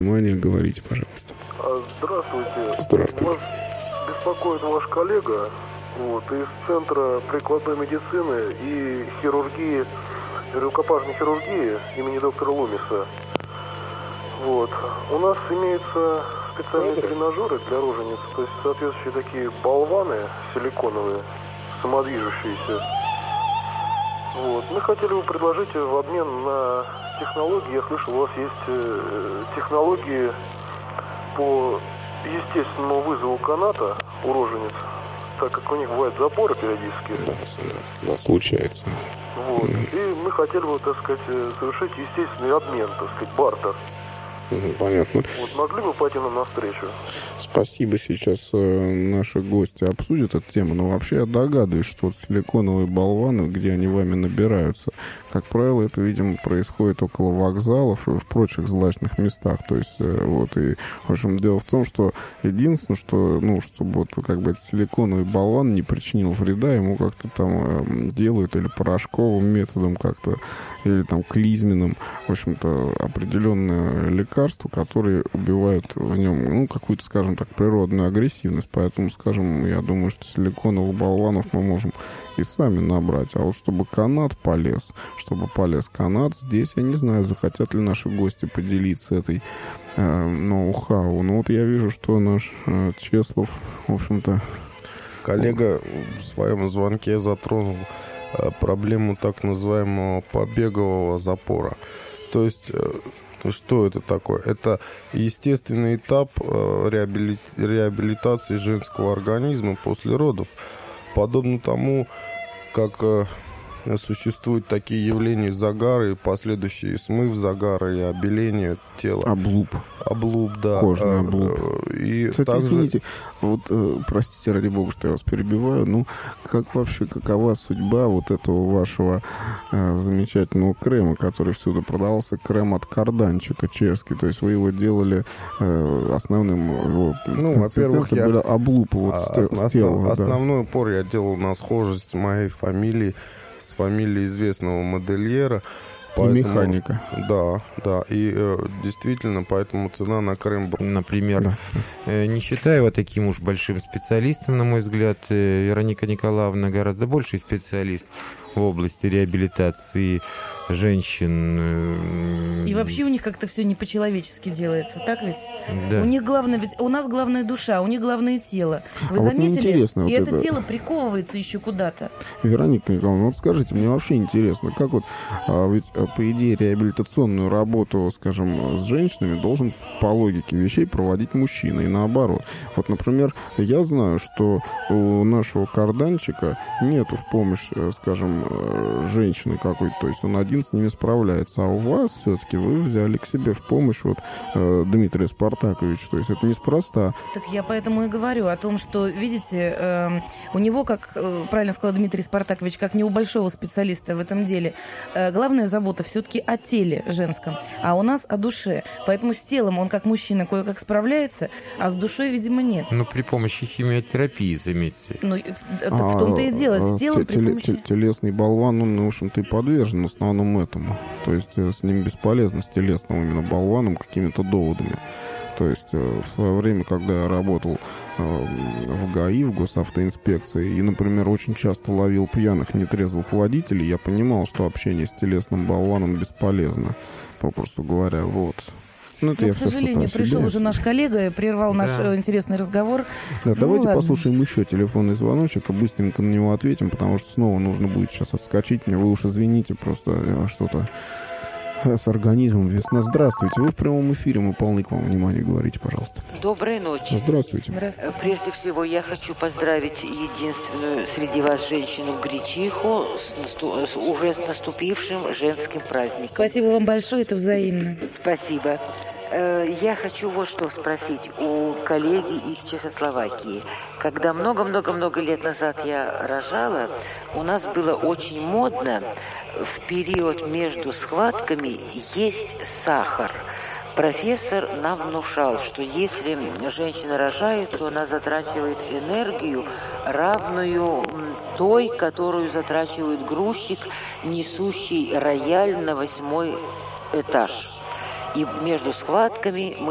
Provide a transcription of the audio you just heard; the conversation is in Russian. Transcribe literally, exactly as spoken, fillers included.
Внимание, говорите, пожалуйста. Здравствуйте. Здравствуйте. Вас беспокоит ваш коллега вот, из Центра прикладной медицины и хирургии, рукопашной хирургии имени доктора Лумиса. Вот. У нас имеются специальные тренажеры для рожениц, то есть соответствующие такие болваны силиконовые, самодвижущиеся. Вот. Мы хотели бы предложить в обмен на технологии. Я слышал, у вас есть э, технологии по естественному вызову каната у рожениц, так как у них бывают запоры периодически. Да, да, случается. Вот. Mm. И мы хотели бы, так сказать, совершить естественный обмен, так сказать, бартер. Mm, понятно. Вот, могли бы пойти нам навстречу? Спасибо, сейчас э, наши гости обсудят эту тему, но вообще я догадываюсь, что вот силиконовые болваны, где они вами набираются, как правило, это, видимо, происходит около вокзалов и в прочих злачных местах, то есть, э, вот, и, в общем, дело в том, что единственное, что, ну, чтобы вот, как бы, этот силиконовый болван не причинил вреда, ему как-то там э, делают или порошковым методом как-то, или там клизменным, в общем-то, определенное лекарство, которые убивают в нем, ну, какую-то, скажем так, природную агрессивность, поэтому, скажем, я думаю, что силиконовых болванов мы можем и сами набрать, а вот чтобы канат полез, чтобы полез канат, здесь я не знаю, захотят ли наши гости поделиться этой э, ноу-хау, но вот я вижу, что наш э, Чеслов, в общем-то... Коллега в своем звонке затронул э, проблему так называемого побегового запора, то есть... Э, Что это такое? Это естественный этап реабили... реабилитации женского организма после родов. Подобно тому, как существуют такие явления загара и последующий смыв загара и обеление тела. Облуп. Облуп, да. Кожный облуп. И Кстати, также... извините, вот, простите, ради бога, что я вас перебиваю, ну, как вообще, какова судьба вот этого вашего э, замечательного крема, который всюду продавался, крем от карданчика чешский, то есть вы его делали э, основным, его ну, во-первых, я... облуп вот а, с, основ... с тела. Основной да. упор я делал на схожесть моей фамилии с фамилией известного модельера. Поэтому, и механика. Да, да. И э, действительно, поэтому цена на крем... Например, да. э, не считая его таким уж большим специалистом, на мой взгляд, э, Вероника Николаевна гораздо больший специалист в области реабилитации женщин. И вообще у них как-то все не по-человечески делается, так ведь? Да. У них главное, ведь у нас главная душа, у них главное тело. Вы а заметили? Вот и вот это, это тело приковывается еще куда-то. Вероника Николаевна, вот скажите, мне вообще интересно, как вот, а, ведь по идее реабилитационную работу, скажем, с женщинами должен по логике вещей проводить мужчина и наоборот. Вот, например, я знаю, что у нашего карданчика нету в помощь, скажем, женщины какой-то, то есть он один с ними справляется, а у вас все-таки вы взяли к себе в помощь вот э, Дмитрия Спартаковича, то есть это неспроста. Так я поэтому и говорю о том, что, видите, э, у него, как э, правильно сказал Дмитрий Спартакович, как не у большого специалиста в этом деле, э, главная забота все-таки о теле женском, а у нас о душе. Поэтому с телом он как мужчина кое-как справляется, а с душой, видимо, нет. Ну, при помощи химиотерапии, заметьте. Ну, так в том-то и дело, с телом при помощи... Телесный болван, он, в общем-то, и подвержен в основном этому. То есть с ним бесполезно, с телесным именно болваном, какими-то доводами. То есть в свое время, когда я работал в ГАИ, в госавтоинспекции, и, например, очень часто ловил пьяных, нетрезвых водителей, я понимал, что общение с телесным болваном бесполезно, попросту говоря, вот. Ну, Но, к сожалению, пришел уже наш коллега и прервал да. наш э, интересный разговор. Да, ну, давайте ладно. послушаем еще телефонный звоночек, и быстренько на него ответим, потому что снова нужно будет сейчас отскочить мне. Вы уж извините, просто что-то с организмом. Весна, здравствуйте. Вы в прямом эфире, мы полны к вам внимания. Говорите, пожалуйста. Доброй ночи. Здравствуйте. Здравствуйте. Прежде всего, я хочу поздравить единственную среди вас женщину Гречиху с, насту... с уже с наступившим женским праздником. Спасибо вам большое, это взаимно. Спасибо. Я хочу вот что спросить у коллеги из Чехословакии. Когда много-много-много лет назад я рожала, у нас было очень модно в период между схватками есть сахар. Профессор нам внушал, что если женщина рожает, то она затрачивает энергию, равную той, которую затрачивает грузчик, несущий рояль на восьмой этаж. И между схватками мы